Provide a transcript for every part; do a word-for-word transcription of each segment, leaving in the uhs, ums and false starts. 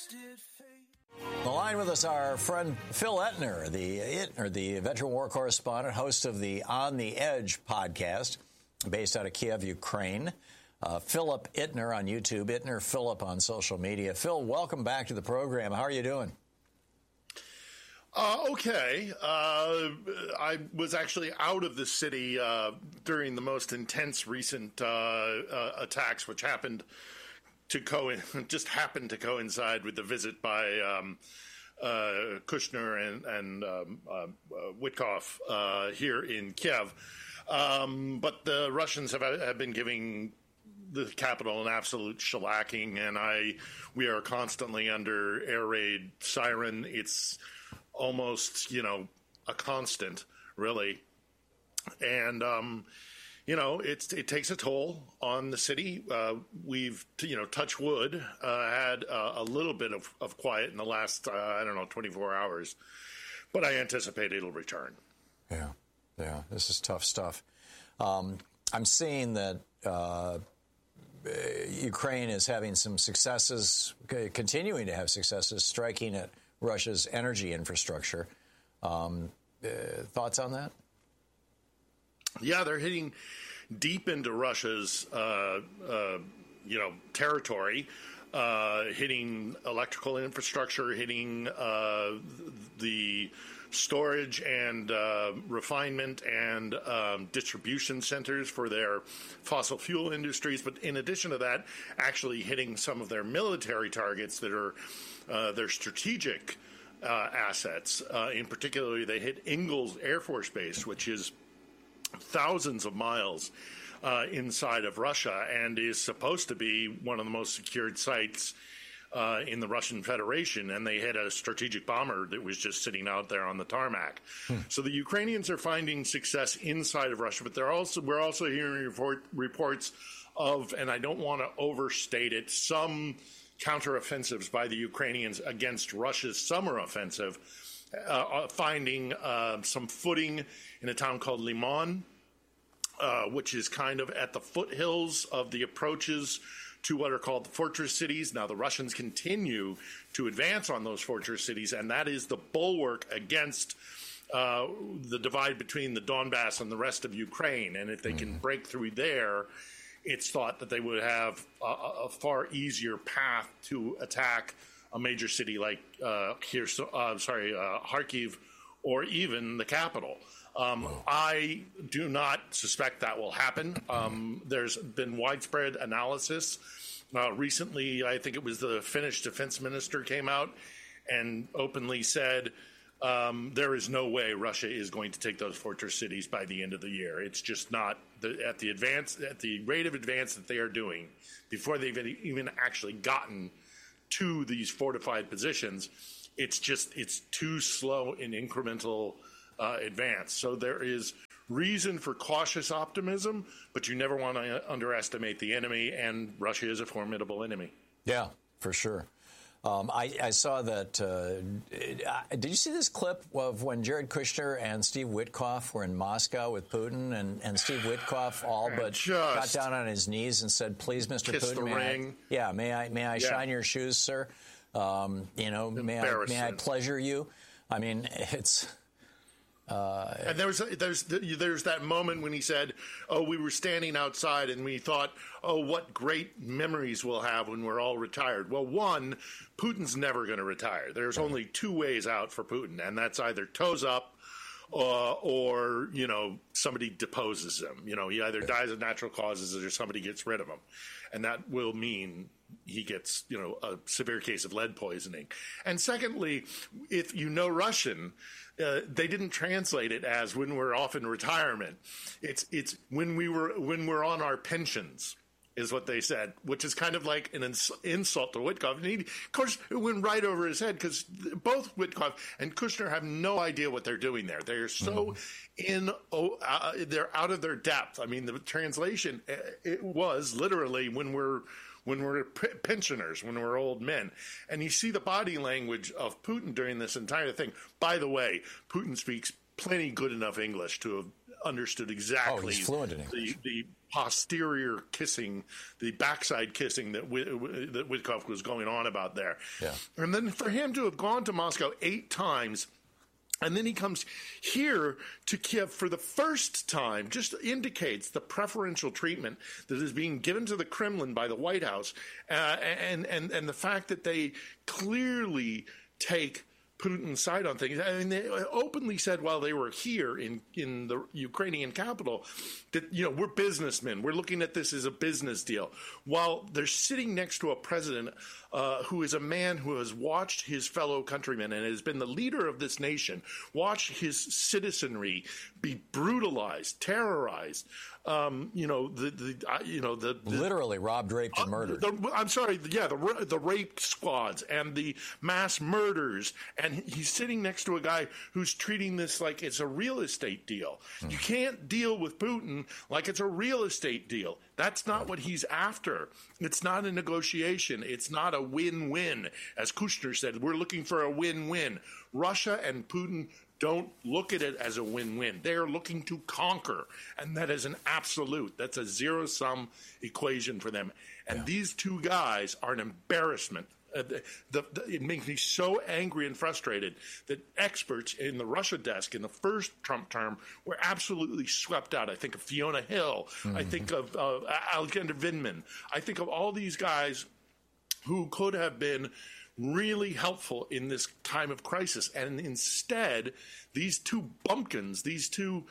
The line with us, our friend Phil Ittner, the Ittner, the veteran war correspondent, host of the On the Edge podcast, based out of Kiev, Ukraine. Uh, Philip Ittner on YouTube, Ittner Philip on social media. Phil, welcome back to the program. How are you doing? Uh, okay. Uh, I was actually out of the city uh, during the most intense recent uh, uh, attacks, which happened to co just happened to coincide with the visit by um, uh, Kushner and, and um, uh, Witkoff uh, here in Kiev. Um, but the Russians have, have been giving the capital an absolute shellacking, and I we are constantly under air raid siren. It's almost, you know, a constant, really. And, um, you know, it's, it takes a toll on the city. Uh, we've, you know, touch wood, uh, had uh, a little bit of, of quiet in the last, uh, I don't know, twenty-four hours. But I anticipate it'll return. Yeah, yeah, this is tough stuff. Um, I'm seeing that uh, Ukraine is having some successes, continuing to have successes, striking at Russia's energy infrastructure. Um, uh, thoughts on that? Yeah, they're hitting deep into Russia's, uh, uh, you know, territory, uh, hitting electrical infrastructure, hitting uh, the storage and uh, refinement and um, distribution centers for their fossil fuel industries. But in addition to that, actually hitting some of their military targets that are uh, their strategic uh, assets. Uh, in particular, they hit Ingalls Air Force Base, which is thousands of miles uh, inside of Russia and is supposed to be one of the most secured sites Uh, in the Russian Federation, and they had a strategic bomber that was just sitting out there on the tarmac. Hmm. So the Ukrainians are finding success inside of Russia, but they're also we're also hearing report, reports of, and I don't want to overstate it, some counteroffensives by the Ukrainians against Russia's summer offensive, uh, finding uh, some footing in a town called Liman, uh, which is kind of at the foothills of the approaches to what are called the fortress cities. Now, the Russians continue to advance on those fortress cities, and that is the bulwark against uh, the divide between the Donbass and the rest of Ukraine. And if they can break through there, it's thought that they would have a, a far easier path to attack a major city like uh, here, uh, sorry, uh, Kharkiv, or even the capital. Um, I do not suspect that will happen. Um, there's been widespread analysis. Uh, recently, I think it was the Finnish defense minister came out and openly said um, there is no way Russia is going to take those fortress cities by the end of the year. It's just not the, at the advance at the rate of advance that they are doing before they've even actually gotten to these fortified positions. It's just it's too slow in incremental Uh, advance. So there is reason for cautious optimism, but you never want to underestimate the enemy, and Russia is a formidable enemy. Yeah, for sure. Um, I, I saw that. Uh, did you see this clip of when Jared Kushner and Steve Witkoff were in Moscow with Putin, and, and Steve Witkoff all but Just got down on his knees and said, "Please, Mister kiss Putin, the may ring. I, yeah, may I may I Yeah. shine your shoes, sir? Um, you know, may I may I pleasure you? I mean, it's." Uh, and there's there's there's that moment when he said, "Oh, we were standing outside and we thought, oh, what great memories we'll have when we're all retired." Well, one, Putin's never going to retire. There's only two ways out for Putin, and that's either toes up, uh, or you know somebody deposes him. You know, he either dies of natural causes or somebody gets rid of him, and that will mean he gets you know a severe case of lead poisoning. And secondly, if you know Russian. Uh, they didn't translate it as when we're off in retirement. It's it's when we were when we're on our pensions is what they said, which is kind of like an ins- insult to Witkoff. And he, of course, it went right over his head because both Witkoff and Kushner have no idea what they're doing there. They're so mm-hmm. in oh, uh, they're out of their depth. I mean, the translation it was literally when we're. When we're pensioners, when we're old men. And you see the body language of Putin during this entire thing. By the way, Putin speaks plenty good enough English to have understood exactly oh, he's fluent in English. the, the posterior kissing, the backside kissing that that Witkoff was going on about there. Yeah. And then for him to have gone to Moscow eight times, and then he comes here to Kiev for the first time, just indicates the preferential treatment that is being given to the Kremlin by the White House, uh, and, and, and the fact that they clearly take Putin's side on things. I mean, they openly said while they were here in, in the Ukrainian capital that, you know, we're businessmen. We're looking at this as a business deal. While they're sitting next to a president uh, who is a man who has watched his fellow countrymen and has been the leader of this nation, watch his citizenry be brutalized, terrorized. Um, you know, the, the uh, you know, the, the literally robbed, raped, and murdered. Uh, the, I'm sorry, yeah, the the rape squads and the mass murders, and he's sitting next to a guy who's treating this like it's a real estate deal. Mm. You can't deal with Putin like it's a real estate deal. That's not what he's after. It's not a negotiation. It's not a win-win. As Kushner said, we're looking for a win-win. Russia and Putin don't look at it as a win-win. They are looking to conquer, and that is an absolute. That's a zero-sum equation for them. And yeah. these two guys are an embarrassment. Uh, the, the, the, it makes me so angry and frustrated that experts in the Russia desk in the first Trump term were absolutely swept out. I think of Fiona Hill. Mm-hmm. I think of uh, Alexander Vindman. I think of all these guys who could have been really helpful in this time of crisis. And instead, these two bumpkins, these two,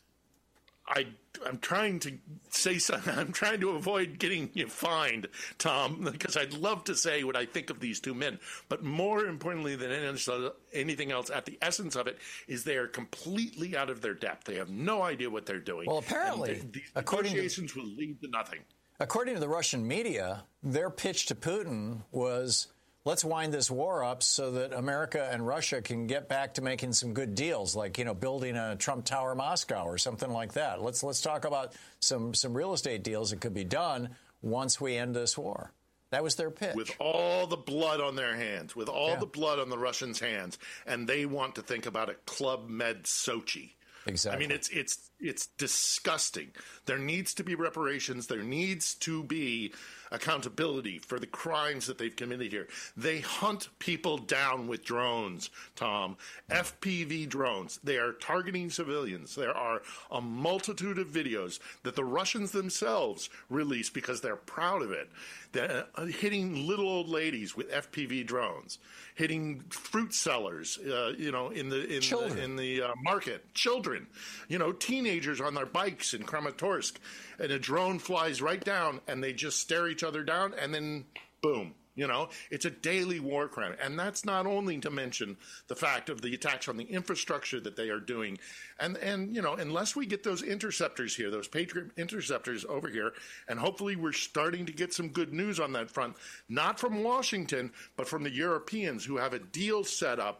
I, I'm trying to say something, I'm trying to avoid getting you fined, Tom, because I'd love to say what I think of these two men. But more importantly than anything else, at the essence of it, is they are completely out of their depth. They have no idea what they're doing. Well, apparently, they, these according negotiations to, will lead to nothing. According to the Russian media, their pitch to Putin was, let's wind this war up so that America and Russia can get back to making some good deals, like, you know, building a Trump Tower Moscow or something like that. Let's let's talk about some, some real estate deals that could be done once we end this war. That was their pitch. With all the blood on their hands, with all yeah. the blood on the Russians' hands, and they want to think about a Club Med Sochi. Exactly. I mean, it's it's it's disgusting. There needs to be reparations. There needs to be accountability for the crimes that they've committed here. They hunt people down with drones, Tom. F P V drones. They are targeting civilians. There are a multitude of videos that the Russians themselves release because they're proud of it. They're hitting little old ladies with F P V drones, hitting fruit sellers, uh, you know, in the in children. the, in the uh, market, children, you know, teenagers on their bikes in Kramatorsk, and a drone flies right down, and they just stare each other down, and then boom. You know, it's a daily war crime. And that's not only to mention the fact of the attacks on the infrastructure that they are doing. And, and you know, unless we get those interceptors here, those Patriot interceptors over here, and hopefully we're starting to get some good news on that front, not from Washington, but from the Europeans who have a deal set up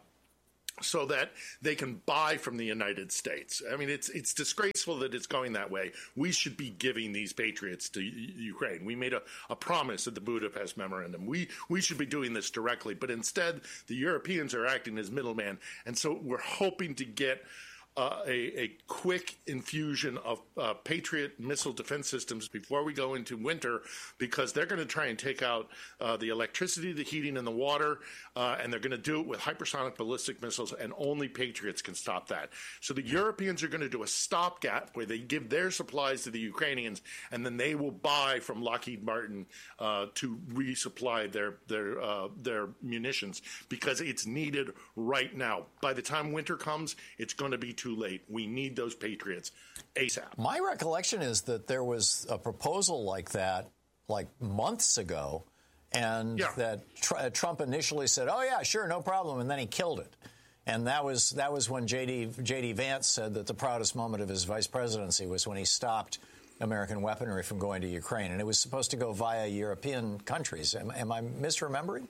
so that they can buy from the United States. I mean, it's it's disgraceful that it's going that way. We should be giving these Patriots to Ukraine. We made a, a promise at the Budapest Memorandum. We we should be doing this directly, but instead the Europeans are acting as middlemen, and so we're hoping to get Uh, a, a quick infusion of uh, Patriot missile defense systems before we go into winter, because they're going to try and take out uh, the electricity, the heating, and the water, uh, and they're going to do it with hypersonic ballistic missiles, and only Patriots can stop that. So the Europeans are going to do a stopgap where they give their supplies to the Ukrainians, and then they will buy from Lockheed Martin uh, to resupply their their uh, their munitions, because it's needed right now. By the time winter comes, it's going to be too late. We need those Patriots ASAP. My recollection is that there was a proposal like that like months ago, and yeah. that tr- Trump initially said, oh, yeah, sure, no problem, and then he killed it. And that was that was when J D J D Vance said that the proudest moment of his vice presidency was when he stopped American weaponry from going to Ukraine, and it was supposed to go via European countries. Am, am I misremembering?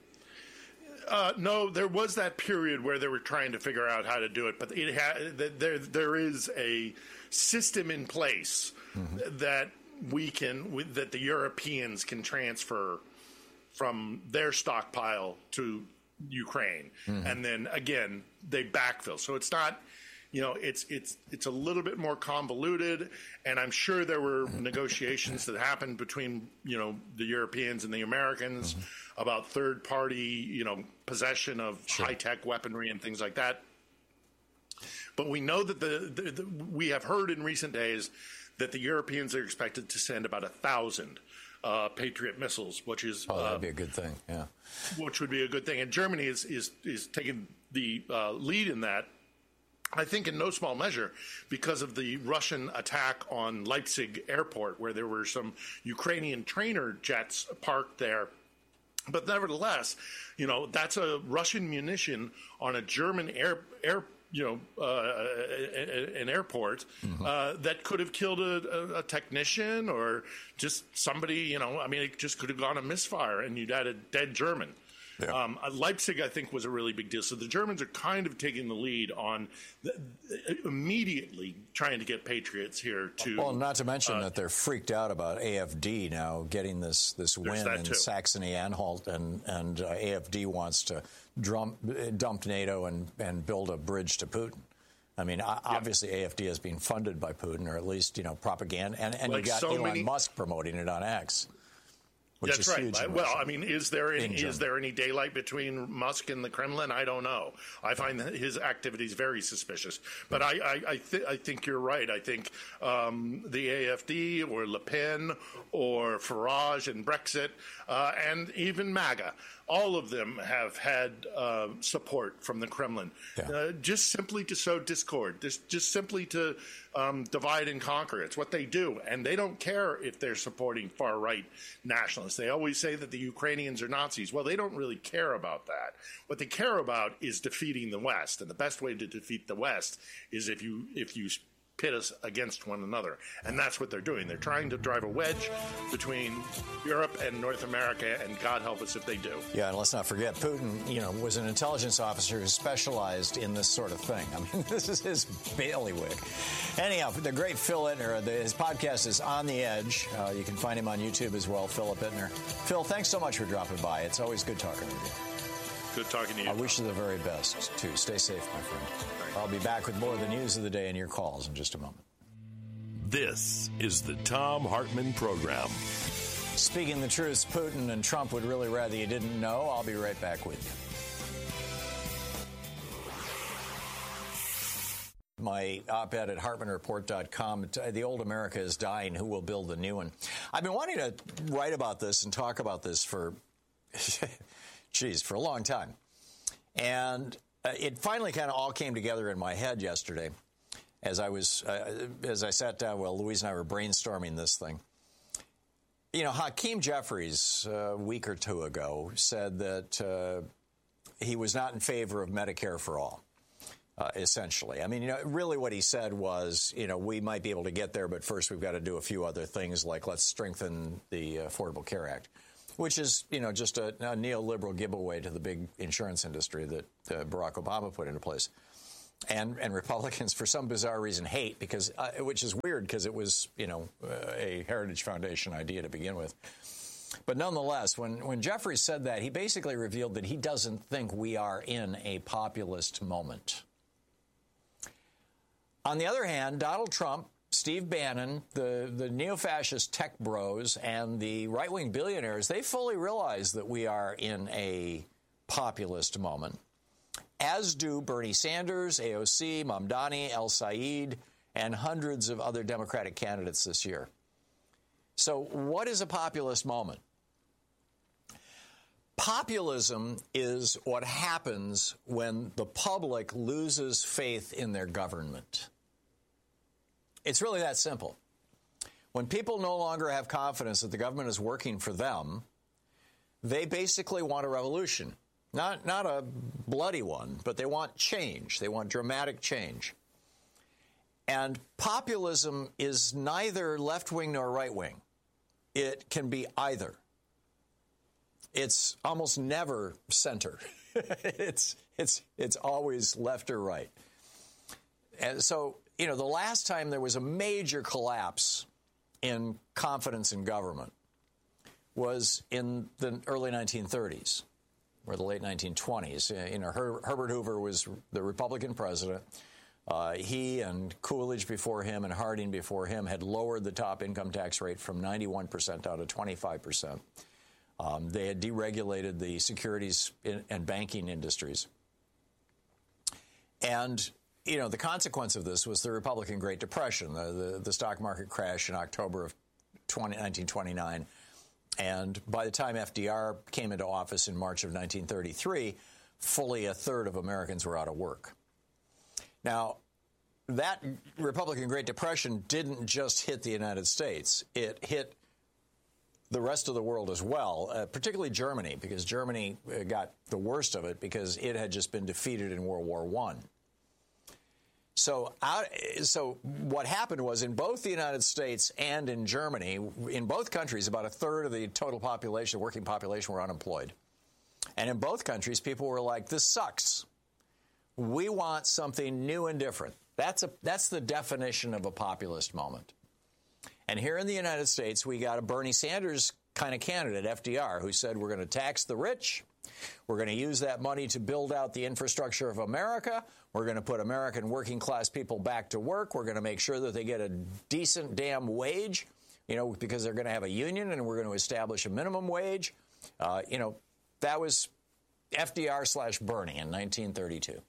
Uh, no, there was that period where they were trying to figure out how to do it, but it ha- there there is a system in place mm-hmm. that we can that the Europeans can transfer from their stockpile to Ukraine, mm-hmm. and then again they backfill. So it's not you know, it's it's it's a little bit more convoluted, and I'm sure there were negotiations that happened between, you know, the Europeans and the Americans mm-hmm. about third-party, you know, possession of sure. high-tech weaponry and things like that. But we know that the, the, the we have heard in recent days that the Europeans are expected to send about a thousand uh, Patriot missiles, which is oh, that'd uh, be a good thing, yeah. Which would be a good thing, and Germany is is is taking the uh, lead in that. I think in no small measure because of the Russian attack on Leipzig airport, where there were some Ukrainian trainer jets parked there. But nevertheless, you know, that's a Russian munition on a German air air. you know, uh, an airport mm-hmm. uh, that could have killed a, a technician or just somebody, you know, I mean, it just could have gone a misfire and you'd had a dead German. Yeah. Um, Leipzig, I think, was a really big deal. So the Germans are kind of taking the lead on the, immediately trying to get Patriots here to. Well, not to mention uh, that they're freaked out about A F D now getting this this win in too. Saxony-Anhalt, and and uh, A F D wants to drum, dump NATO and and build a bridge to Putin. I mean, yep. obviously A F D is being funded by Putin, or at least, you know, propaganda, and and like you got so Elon many... Musk promoting it on X. Which That's right. I, well, I mean, is there any, is there any daylight between Musk and the Kremlin? I don't know. I find his activities very suspicious. But I I, I, th- I think you're right. I think um, the A F D or Le Pen or Farage and Brexit uh, and even MAGA, all of them have had uh, support from the Kremlin, yeah. uh, just simply to sow discord, just just simply to um, divide and conquer. It's what they do, and they don't care if they're supporting far-right nationalists. They always say that the Ukrainians are Nazis. Well, they don't really care about that. What they care about is defeating the West, and the best way to defeat the West is if you if you pit us against one another. And that's what they're doing. They're trying to drive a wedge between Europe and North America, and God help us if they do. Yeah, and let's not forget, Putin, you know, was an intelligence officer who specialized in this sort of thing. I mean, this is his bailiwick. Anyhow, the great Phil Ittner, the, his podcast is On the Edge. Uh, you can find him on YouTube as well, Philip Ittner. Phil, thanks so much for dropping by. It's always good talking with you. Good talking to you. I wish you the very best, too. Stay safe, my friend. I'll be back with more of the news of the day and your calls in just a moment. This is the Thom Hartmann Program. Speaking the truth, Putin and Trump would really rather you didn't know. I'll be right back with you. My op-ed at hartmann report dot com, the old America is dying, who will build the new one? I've been wanting to write about this and talk about this for, geez, for a long time. And uh, it finally kind of all came together in my head yesterday as I was, uh, as I sat down, well, Louise and I were brainstorming this thing. You know, Hakeem Jeffries, uh, a week or two ago, said that uh, he was not in favor of Medicare for all. Uh, essentially. I mean, you know, really what he said was, you know, we might be able to get there, but first we've got to do a few other things, like let's strengthen the Affordable Care Act, which is, you know, just a, a neoliberal giveaway to the big insurance industry that uh, Barack Obama put into place. And, and Republicans, for some bizarre reason, hate, because, uh, which is weird because it was, you know, uh, a Heritage Foundation idea to begin with. But nonetheless, when, when Jeffries said that, he basically revealed that he doesn't think we are in a populist moment. On the other hand, Donald Trump, Steve Bannon, the, the neo-fascist tech bros, and the right-wing billionaires, they fully realize that we are in a populist moment, as do Bernie Sanders, A O C, Mamdani, El Said, and hundreds of other Democratic candidates this year. So what is a populist moment? Populism is what happens when the public loses faith in their government. It's really that simple. When people no longer have confidence that the government is working for them, they basically want a revolution. Not, not a bloody one, but they want change. They want dramatic change. And populism is neither left-wing nor right-wing. It can be either. It's almost never center. it's, it's, it's always left or right. And so, you know, the last time there was a major collapse in confidence in government was in the early nineteen thirties or the late nineteen twenties. You know, Her- Herbert Hoover was the Republican president. Uh, he and Coolidge before him and Harding before him had lowered the top income tax rate from ninety-one percent down to twenty-five percent. Um, they had deregulated the securities in, and banking industries. And, you know, the consequence of this was the Republican Great Depression, the, the, the stock market crash in October of nineteen twenty-nine. And by the time F D R came into office in March of nineteen thirty-three, fully a third of Americans were out of work. Now, that Republican Great Depression didn't just hit the United States. It hit the rest of the world as well, uh, particularly Germany, because Germany uh, got the worst of it because it had just been defeated in World War One. So, out, so what happened was in both the United States and in Germany, in both countries, about a third of the total population, working population, were unemployed. And in both countries, people were like, this sucks. We want something new and different. That's a, that's the definition of a populist moment. And here in the United States, we got a Bernie Sanders kind of candidate, F D R, who said we're going to tax the rich. We're going to use that money to build out the infrastructure of America. We're going to put American working class people back to work. We're going to make sure that they get a decent damn wage, you know, because they're going to have a union, and we're going to establish a minimum wage. Uh, you know, that was F D R slash Bernie in nineteen thirty-two.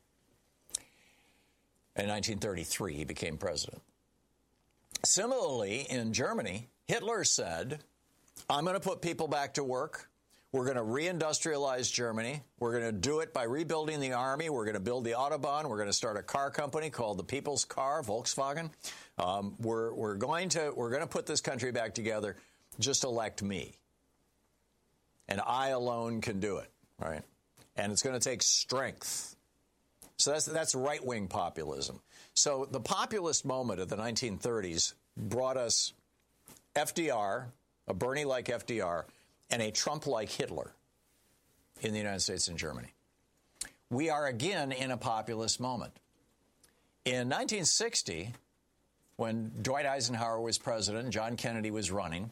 In nineteen thirty-three, he became president. Similarly, in Germany, Hitler said, I'm going to put people back to work. We're going to reindustrialize Germany. We're going to do it by rebuilding the army. We're going to build the Autobahn. We're going to start a car company called the People's Car, Volkswagen. Um, we're, we're going to we're going to put this country back together. Just elect me. And I alone can do it, right? And it's going to take strength. So that's that's right-wing populism. So the populist moment of the nineteen thirties brought us F D R, a Bernie-like F D R, and a Trump-like Hitler in the United States and Germany. We are again in a populist moment. In nineteen sixty, when Dwight Eisenhower was president and John Kennedy was running,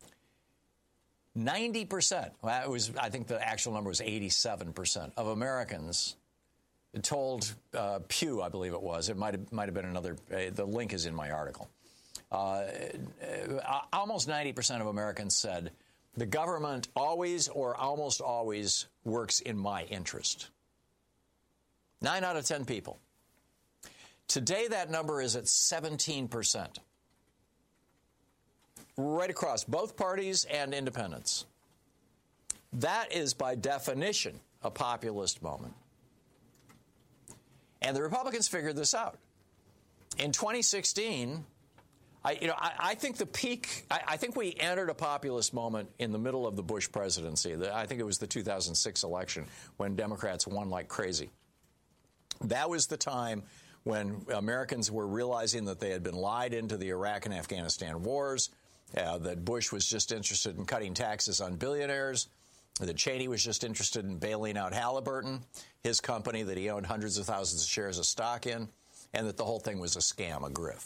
ninety percent, well, it was, I think the actual number was eighty-seven percent of Americans told uh, Pew, I believe it was, it might have, might have been another, uh, the link is in my article. Uh, uh, almost ninety percent of Americans said, the government always or almost always works in my interest. Nine out of ten people. Today, that number is at seventeen percent. Right across both parties and independents. That is, by definition, a populist moment. And the Republicans figured this out. In twenty sixteen, I, you know, I, I think the peak, I, I think we entered a populist moment in the middle of the Bush presidency. The, I think it was the two thousand six election when Democrats won like crazy. That was the time when Americans were realizing that they had been lied into the Iraq and Afghanistan wars, uh, that Bush was just interested in cutting taxes on billionaires, that Cheney was just interested in bailing out Halliburton, his company that he owned hundreds of thousands of shares of stock in, and that the whole thing was a scam, a grift.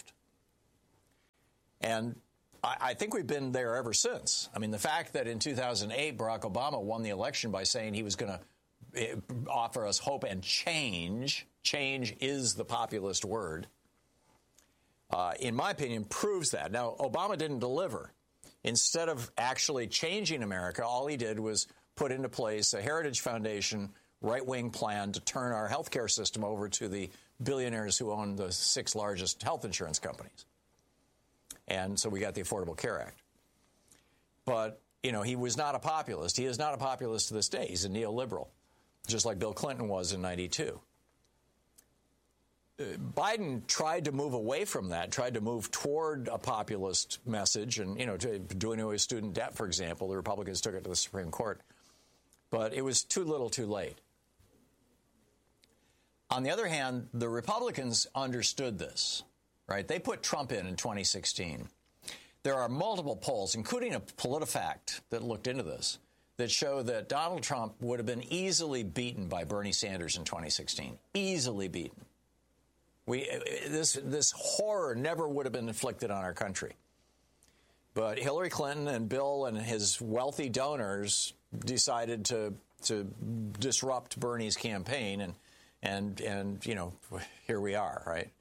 And I, I think we've been there ever since. I mean, the fact that in two thousand eight, Barack Obama won the election by saying he was going to offer us hope and change, change is the populist word, uh, in my opinion, proves that. Now, Obama didn't deliver. Instead of actually changing America, all he did was put into place a Heritage Foundation right-wing plan to turn our health care system over to the billionaires who own the six largest health insurance companies. And so we got the Affordable Care Act. But, you know, he was not a populist. He is not a populist to this day. He's a neoliberal, just like Bill Clinton was in ninety-two. Biden tried to move away from that, tried to move toward a populist message and, you know, to doing away with student debt, for example. The Republicans took it to the Supreme Court. But it was too little too late. On the other hand, the Republicans understood this, right? They put Trump in in twenty sixteen. There are multiple polls, including a PolitiFact that looked into this, that show that Donald Trump would have been easily beaten by Bernie Sanders in twenty sixteen. Easily beaten. We, this, this horror never would have been inflicted on our country. But Hillary Clinton and Bill and his wealthy donors decided to to disrupt Bernie's campaign, and and and you know, here we are, right?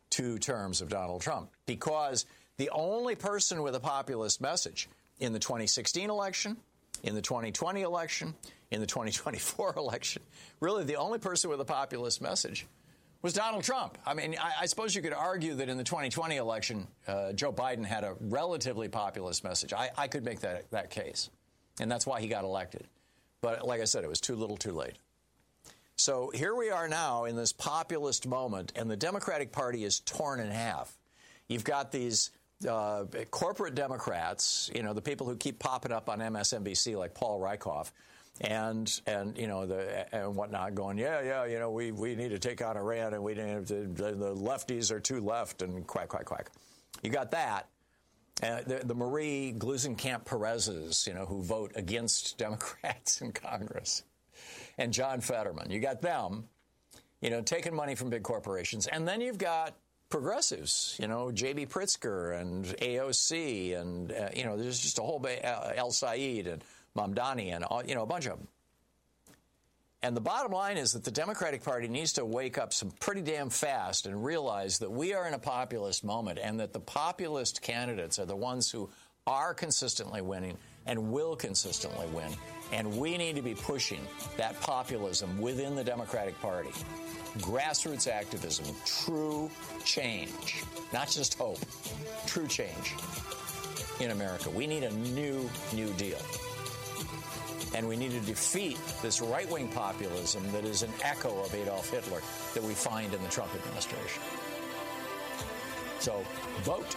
two terms of Donald Trump, because the only person with a populist message in the twenty sixteen election, in the twenty twenty election, in the twenty twenty-four election, really the only person with a populist message was Donald Trump. I mean, I, I suppose you could argue that in the twenty twenty election, uh, Joe Biden had a relatively populist message. I, I could make that, that case, and that's why he got elected. But like I said, it was too little too late. So here we are now in this populist moment, and the Democratic Party is torn in half. You've got these uh, corporate Democrats, you know, the people who keep popping up on M S N B C like Paul Rieckhoff, and and you know the and whatnot, going, yeah, yeah, you know, we we need to take on Iran, and we need to, the lefties are too left, and quack quack quack. You got that. Uh, the, the Marie Gluesenkamp Perez's, you know, who vote against Democrats in Congress, and John Fetterman. You got them, you know, taking money from big corporations. And then you've got progressives, you know, J B Pritzker and A O C, and, uh, you know, there's just a whole, ba- uh, El Said and Mamdani and, all, you know, a bunch of them. And the bottom line is that the Democratic Party needs to wake up some pretty damn fast and realize that we are in a populist moment, and that the populist candidates are the ones who are consistently winning and will consistently win. And we need to be pushing that populism within the Democratic Party. Grassroots activism, true change, not just hope, true change in America. We need a new, new deal. And we need to defeat this right-wing populism that is an echo of Adolf Hitler that we find in the Trump administration. So, vote.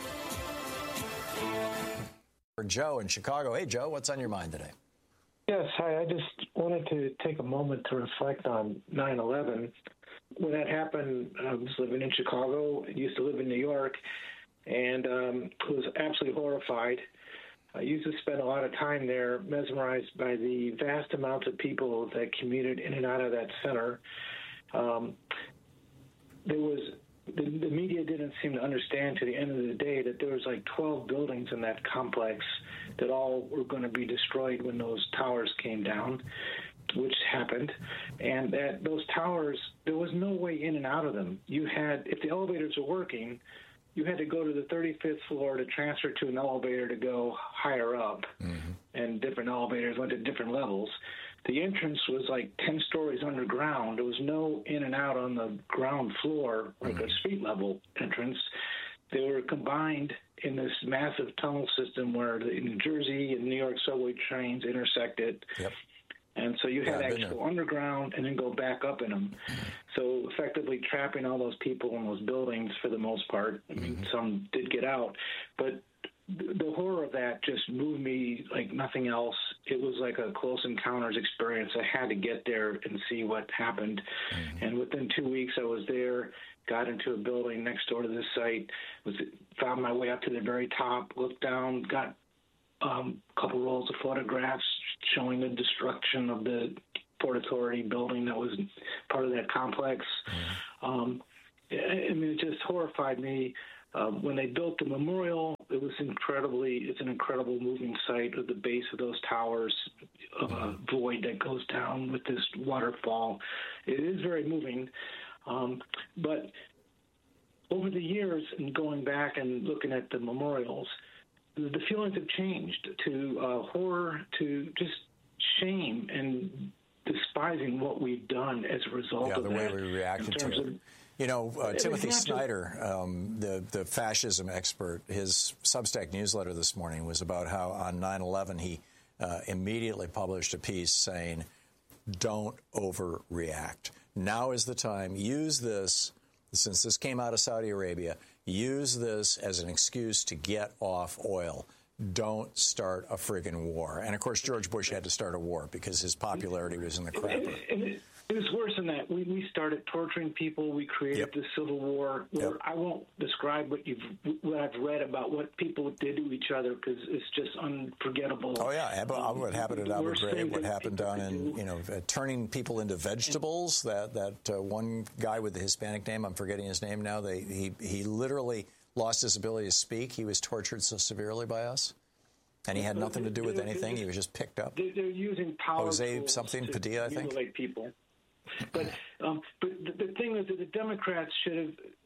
For Joe in Chicago. Hey, Joe, what's on your mind today? Yes, hi. I just wanted to take a moment to reflect on nine eleven. When that happened, I was living in Chicago. I used to live in New York, and um, was absolutely horrified. I used to spend a lot of time there, mesmerized by the vast amounts of people that commuted in and out of that center. Um, there was the, the media didn't seem to understand to the end of the day that there was like twelve buildings in that complex that all were going to be destroyed when those towers came down, which happened. And that those towers, there was no way in and out of them. You had, if the elevators were working, you had to go to the thirty-fifth floor to transfer to an elevator to go higher up, mm-hmm. and different elevators went to different levels. The entrance was like ten stories underground. There was no in and out on the ground floor, like mm-hmm. a street level entrance. They were combined in this massive tunnel system where the New Jersey and New York subway trains intersected. Yep. And so you had yeah, to actually go underground and then go back up in them. So effectively trapping all those people in those buildings for the most part. I mean, mm-hmm. some did get out. But the horror of that just moved me like nothing else. It was like a close encounters experience. I had to get there and see what happened. Mm-hmm. And within two weeks I was there, got into a building next door to this site, was found my way up to the very top, looked down, got um, a couple rolls of photographs showing the destruction of the Port Authority building that was part of that complex. Mm-hmm. Um, I mean, it just horrified me. Uh, when they built the memorial, it was incredibly, it's an incredible moving site at the base of those towers, of a void that goes down with this waterfall. It is very moving. Um, but over the years, and going back and looking at the memorials, the feelings have changed to uh, horror, to just shame and despising what we've done as a result yeah, of the that. way we reacted to it. Of, you know, uh, Timothy Snyder, um, the, the fascism expert, his Substack newsletter this morning was about how on nine eleven he uh, immediately published a piece saying, don't overreact. Now is the time. Use this, since this came out of Saudi Arabia, use this as an excuse to get off oil. Don't start a friggin' war. And, of course, George Bush had to start a war because his popularity was in the crapper. And it, it was worse than that. We, we started torturing people. We created yep. the Civil War. Where yep. I won't describe what you've what I've read about what people did to each other because it's just unforgettable. Oh yeah, Abu, um, what happened at Abu Ghraib? What happened down in you know uh, turning people into vegetables? That that uh, one guy with the Hispanic name, I'm forgetting his name now. They he he literally lost his ability to speak. He was tortured so severely by us. And he had nothing to do with anything. He was just picked up. They're using power Jose something, Padilla, I think. Mutilate people. But um, but the, the thing is that the Democrats should have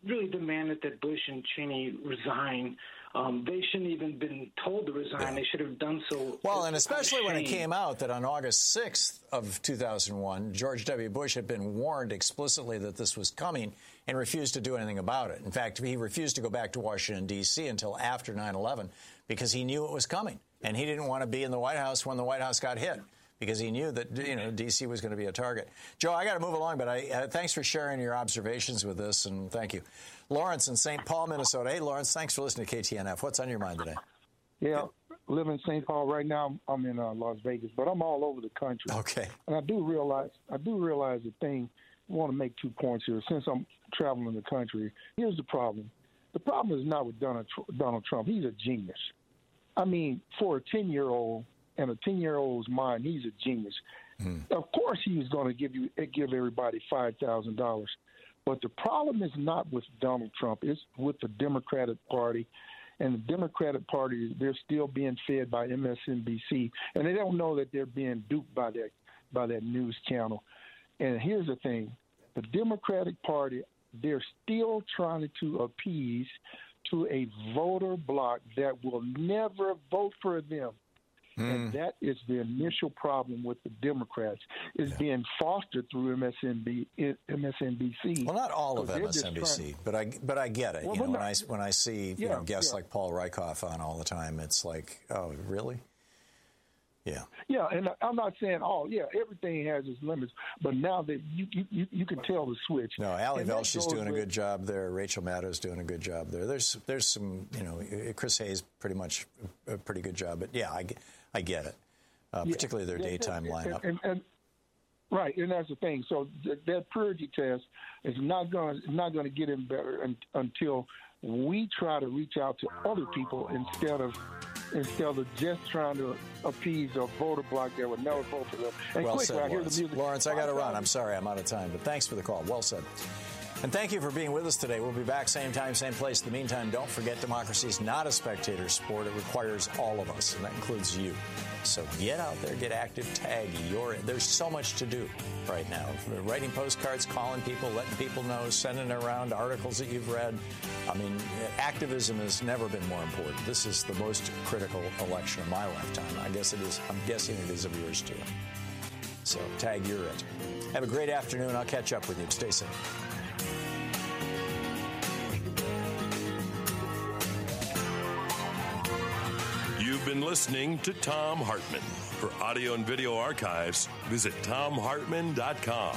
really demanded that Bush and Cheney resign. Um, they shouldn't even been told to resign. Yeah. They should have done so. Well, and especially when it came out that on August sixth of two thousand one, George W. Bush had been warned explicitly that this was coming and refused to do anything about it. In fact, he refused to go back to Washington, D C until after nine eleven because he knew it was coming. And he didn't want to be in the White House when the White House got hit because he knew that, you know, D C was going to be a target. Joe, I got to move along, but I, uh, thanks for sharing your observations with us, and thank you. Lawrence in Saint Paul, Minnesota. Hey, Lawrence, thanks for listening to K T N F. What's on your mind today? Yeah, I live in Saint Paul right now. I'm in uh, Las Vegas, but I'm all over the country. Okay. And I do realize, I do realize the thing. I want to make two points here. Since I'm traveling the country, here's the problem. The problem is not with Donald, Donald Trump. He's a genius. I mean, for a ten-year-old and a ten-year-old's mind, he's a genius. Mm. Of course, he was going to give you give everybody five thousand dollars. But the problem is not with Donald Trump. It's with the Democratic Party. And the Democratic Party, they're still being fed by M S N B C. And they don't know that they're being duped by that, by that news channel. And here's the thing. The Democratic Party, they're still trying to appease to a voter bloc that will never vote for them. Mm. And that is the initial problem with the Democrats. It's yeah. being fostered through M S N B C, M S N B C. Well, not all of M S N B C, but I but I get it. Well, you know, when I when I see yeah, you know guests yeah. like Paul Rieckhoff on all the time, it's like, oh, really? Yeah. Yeah, and I'm not saying, oh, yeah, everything has its limits, but now that you you, you can tell the switch. No, Ali Velsh is doing a good job there. Rachel Maddow is doing a good job there. There's there's some, you know, Chris Hayes pretty much a pretty good job, but yeah, I, I get it, uh, yeah. particularly their yeah, daytime and, lineup. And, and, right, and that's the thing. So th- that purity test is not going not going to get him better un- until we try to reach out to other people instead of instead of just trying to appease a voter bloc that would never vote for them. And well quick, said, I hear Lawrence. The music. Lawrence, I got to run. I'm sorry, I'm out of time, but thanks for the call. Well said. And thank you for being with us today. We'll be back same time, same place. In the meantime, don't forget democracy is not a spectator sport. It requires all of us, and that includes you. So get out there, get active, tag your. There's so much to do right now. Writing postcards, calling people, letting people know, sending around articles that you've read. I mean, activism has never been more important. This is the most critical election of my lifetime. I guess it is. I'm guessing it is of yours too. So tag your it. Have a great afternoon. I'll catch up with you. Stay safe. You've been listening to Thom Hartmann. For audio and video archives, visit thom hartmann dot com.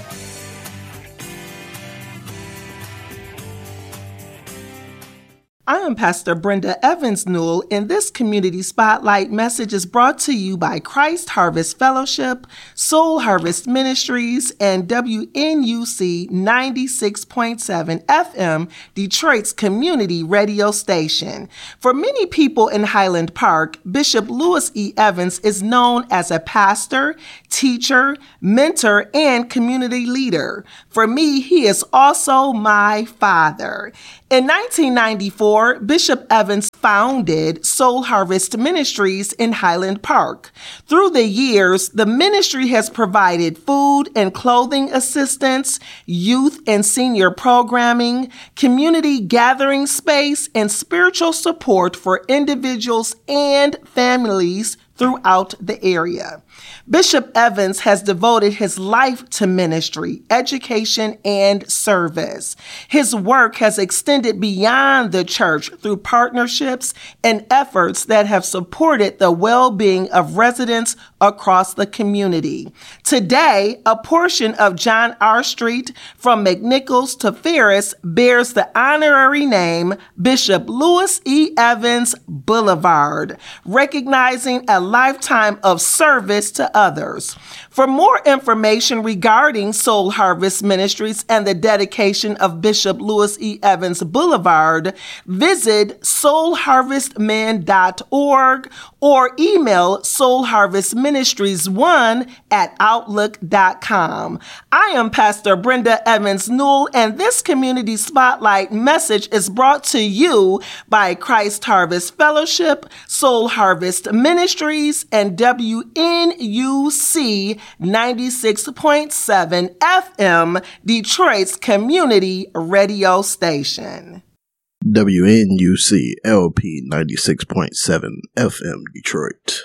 I am Pastor Brenda Evans Newell, and this Community Spotlight message is brought to you by Christ Harvest Fellowship, Soul Harvest Ministries, and W N U C ninety-six point seven F M, Detroit's community radio station. For many people in Highland Park, Bishop Louis E. Evans is known as a pastor, teacher, mentor, and community leader. For me, he is also my father. In nineteen ninety-four, Bishop Evans founded Soul Harvest Ministries in Highland Park. Through the years, the ministry has provided food and clothing assistance, youth and senior programming, community gathering space, and spiritual support for individuals and families throughout the area. Bishop Evans has devoted his life to ministry, education, and service. His work has extended beyond the church through partnerships and efforts that have supported the well-being of residents across the community. Today, a portion of John R. Street from McNichols to Ferris bears the honorary name Bishop Louis E. Evans Boulevard, recognizing a lifetime of service to others. For more information regarding Soul Harvest Ministries and the dedication of Bishop Louis E. Evans Boulevard, visit soul harvest men dot org or email soul harvest ministries one at outlook dot com. I am Pastor Brenda Evans Newell, and this Community Spotlight message is brought to you by Christ Harvest Fellowship, Soul Harvest Ministries, and W N U U C ninety-six point seven F M, Detroit's community radio station. W N U C L P ninety-six point seven F M Detroit.